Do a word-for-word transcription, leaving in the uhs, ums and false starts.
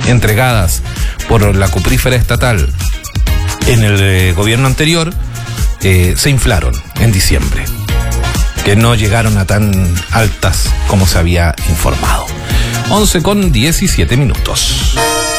entregadas por la cuprífera estatal en el eh, gobierno anterior eh, se inflaron en diciembre, que no llegaron a tan altas como se había informado. once con diecisiete minutos.